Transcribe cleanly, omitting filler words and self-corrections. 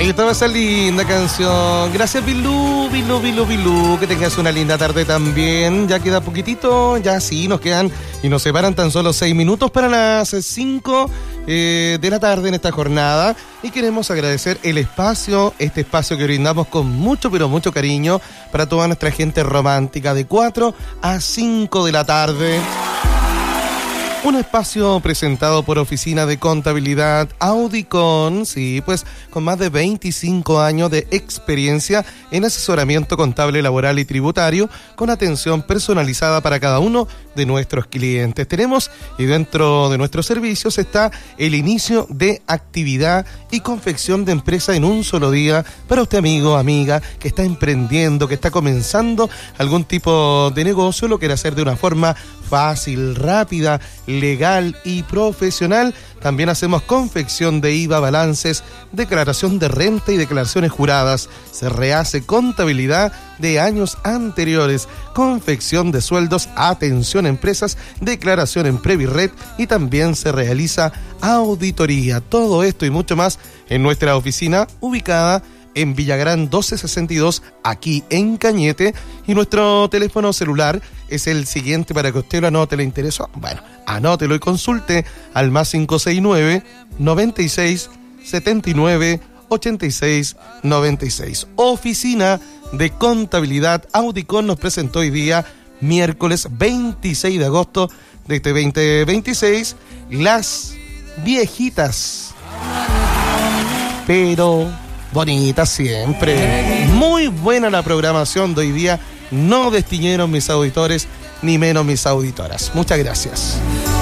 Ahí estaba esa linda canción. Gracias, Bilú. Que tengas una linda tarde también. Ya queda poquitito, ya sí, nos quedan y nos separan tan solo 6 minutos para las 5 de la tarde en esta jornada. Y queremos agradecer el espacio, este espacio que brindamos con mucho, pero mucho cariño para toda nuestra gente romántica de 4 a 5 de la tarde. Un espacio presentado por Oficina de Contabilidad Audicon, sí, pues con más de 25 años de experiencia en asesoramiento contable, laboral y tributario, con atención personalizada para cada uno de nuestros clientes. Tenemos, y dentro de nuestros servicios está el inicio de actividad y confección de empresa en un solo día para usted, amigo, amiga, que está emprendiendo, que está comenzando algún tipo de negocio, lo quiere hacer de una forma fácil, rápida, legal y profesional. También hacemos confección de IVA, balances, declaración de renta y declaraciones juradas. Se rehace contabilidad de años anteriores, confección de sueldos, atención a empresas, declaración en Previred y también se realiza auditoría. Todo esto y mucho más en nuestra oficina ubicada en Villagrán 1262, aquí en Cañete, y nuestro teléfono celular es el siguiente para que usted lo anote. ¿Le interesó? Bueno, anótelo y consulte al más 569 96 79 86 96. Oficina de Contabilidad Audicon nos presentó hoy día, miércoles 26 de agosto de este 2026, Las Viejitas, pero bonita siempre. Muy buena la programación de hoy día. No destiñeron mis auditores, ni menos mis auditoras. Muchas gracias.